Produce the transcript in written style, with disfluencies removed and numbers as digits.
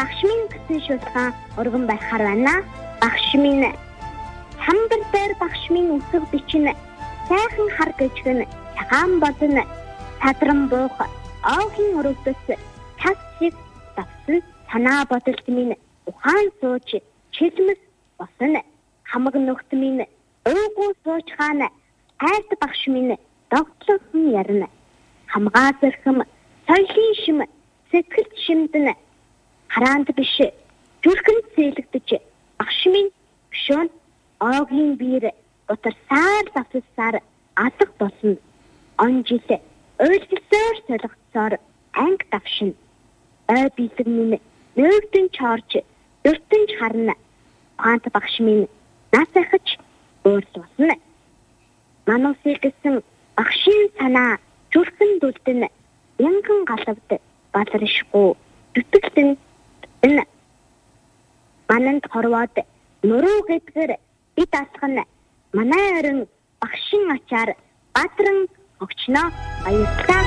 багш минь гэсэн шулхан өргөн барихаар байна. Багш минь хамбар дээр багш минь үсэг бичнэ. Сайхан хар гэжгэн цагаан бодно. Тадран буух оогийн өрөвдөс тас шиг давсан санаа бодолт минь ухаан сууч чилмэс босно. Хамаг нөхд минь өөгүй сууч хаана айт багш минь догтлон ярина. Хамгаа зэрхэм соёлын шим сэтгэлд шимдэнэ. Хараанд биш зүрхэнд зээлэгдэж багш минь гшөөн оогийн биер утарсаар давталсаар алга болсон. Он жил ойлсоор солигдсоор анги давшин. Ой бэлэг минь нөөгдөн чорж дөртөнж харна. Ухаант багш минь нас ахиж өөрлөсөн. Манусыг гэсэн багшийн санаа зүрхэнд үлдэн янган галавд баларшгүй зүтгэлэн энэ мананд хорвоод нуруу гэдгээр бид асгана. Манай орон багшийн ачаар бадран огчноо баярлалаа.